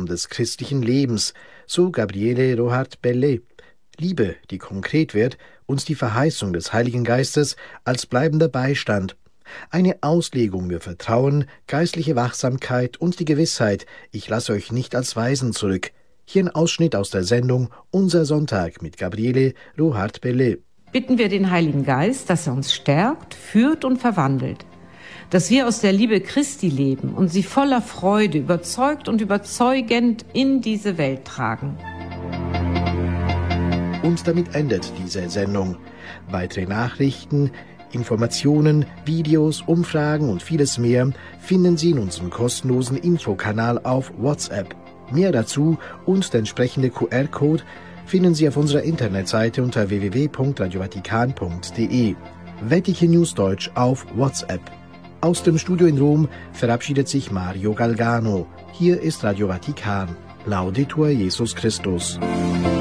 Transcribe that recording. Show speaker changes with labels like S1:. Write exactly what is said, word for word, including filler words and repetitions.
S1: Form des christlichen Lebens, so Gabriele Rohart-Bellé. Liebe, die konkret wird, uns die Verheißung des Heiligen Geistes als bleibender Beistand. Eine Auslegung für Vertrauen, geistliche Wachsamkeit und die Gewissheit, ich lasse euch nicht als Waisen zurück. Hier ein Ausschnitt aus der Sendung Unser Sonntag mit Gabriele Rohart-Bellé.
S2: Bitten wir den Heiligen Geist, dass er uns stärkt, führt und verwandelt. Dass wir aus der Liebe Christi leben und sie voller Freude, überzeugt und überzeugend in diese Welt tragen.
S1: Und damit endet diese Sendung. Weitere Nachrichten, Informationen, Videos, Umfragen und vieles mehr finden Sie in unserem kostenlosen Infokanal auf WhatsApp. Mehr dazu und der entsprechende Q R-Code finden Sie auf unserer Internetseite unter w w w punkt radio vatikan punkt d e. Vatican News Deutsch auf WhatsApp. Aus dem Studio in Rom verabschiedet sich Mario Galgano. Hier ist Radio Vatikan. Laudetur Jesus Christus.